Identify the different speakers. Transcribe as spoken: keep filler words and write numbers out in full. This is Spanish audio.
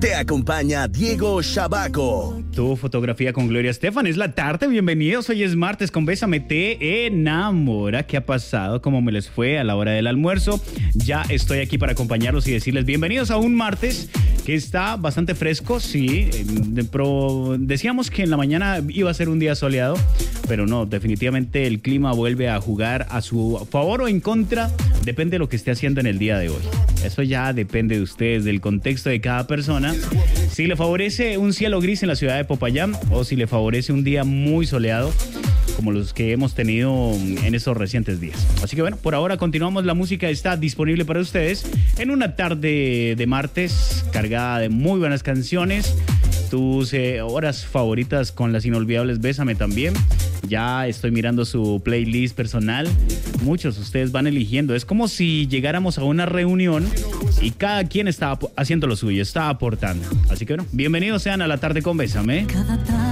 Speaker 1: Te acompaña Diego Shabaco.
Speaker 2: Tu fotografía con Gloria Estefan. Es la tarde, bienvenidos. Hoy es martes con Bésame Te Enamora. ¿Qué ha pasado? ¿Cómo me les fue a la hora del almuerzo? Ya estoy aquí para acompañarlos y decirles bienvenidos a un martes que está bastante fresco, sí. De pro, decíamos que en la mañana iba a ser un día soleado, pero no, definitivamente el clima vuelve a jugar a su favor o en contra, depende de lo que esté haciendo en el día de hoy. Eso ya depende de ustedes, del contexto de cada persona. Si le favorece un cielo gris en la ciudad de Popayán o si le favorece un día muy soleado, como los que hemos tenido en estos recientes días. Así que bueno, por ahora continuamos. La música está disponible para ustedes en una tarde de martes cargada de muy buenas canciones. Tus eh, horas favoritas con las inolvidables Bésame también. Ya estoy mirando su playlist personal. Muchos de ustedes van eligiendo. Es como si llegáramos a una reunión y cada quien está haciendo lo suyo, está aportando. Así que bueno, bienvenidos sean a la tarde con Bésame.
Speaker 3: Cada tarde